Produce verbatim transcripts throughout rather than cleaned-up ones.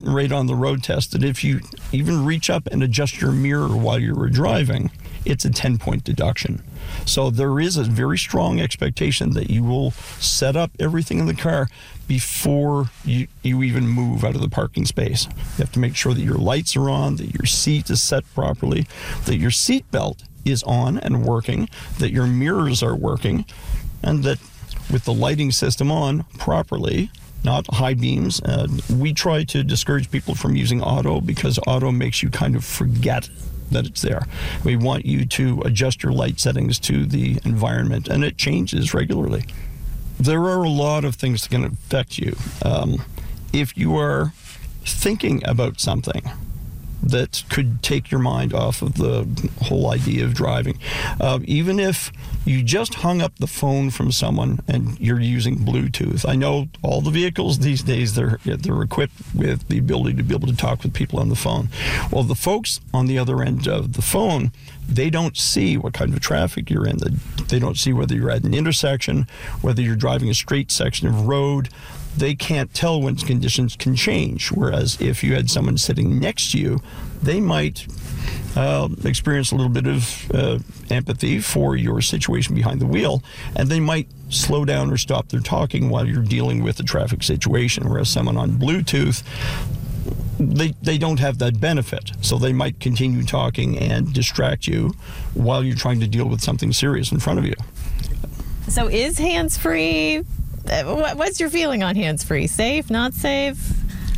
right on the road test that if you even reach up and adjust your mirror while you were driving, it's a ten-point deduction. So there is a very strong expectation that you will set up everything in the car before you, you even move out of the parking space. You have to make sure that your lights are on, that your seat is set properly, that your seat belt is on and working, that your mirrors are working, and that with the lighting system on properly, not high beams. Uh, we try to discourage people from using auto because auto makes you kind of forget that it's there. We want you to adjust your light settings to the environment, and it changes regularly. There are a lot of things that can affect you. Um, if you are thinking about something that could take your mind off of the whole idea of driving. Uh, even if you just hung up the phone from someone and you're using Bluetooth. I know all the vehicles these days, they're they're equipped with the ability to be able to talk with people on the phone. Well, the folks on the other end of the phone, they don't see what kind of traffic you're in. They don't see whether you're at an intersection, whether you're driving a straight section of road. They can't tell when conditions can change. Whereas if you had someone sitting next to you, they might uh, experience a little bit of uh, empathy for your situation behind the wheel, and they might slow down or stop their talking while you're dealing with a traffic situation. Whereas someone on Bluetooth, they they don't have that benefit, so they might continue talking and distract you while you're trying to deal with something serious in front of you. So is hands-free, what's your feeling on hands-free? Safe, not safe?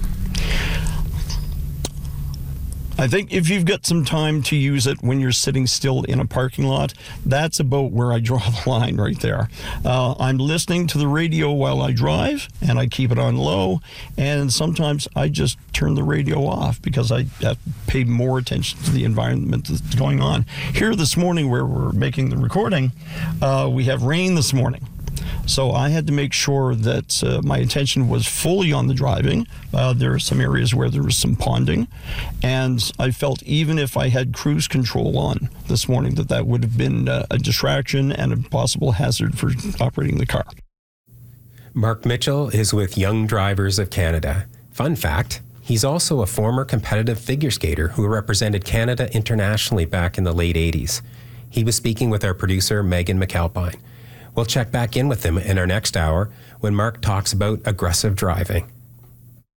I think if you've got some time to use it when you're sitting still in a parking lot, that's about where I draw the line right there. Uh, I'm listening to the radio while I drive, and I keep it on low, and sometimes I just turn the radio off because I have to pay more attention to the environment that's going on. Here this morning where we're making the recording, uh, we have rain this morning. So I had to make sure that uh, my attention was fully on the driving. Uh, there are some areas where there was some ponding, and I felt even if I had cruise control on this morning that that would have been uh, a distraction and a possible hazard for operating the car. Mark Mitchell is with Young Drivers of Canada. Fun fact, he's also a former competitive figure skater who represented Canada internationally back in the late eighties. He was speaking with our producer, Megan McAlpine. We'll check back in with him in our next hour when Mark talks about aggressive driving.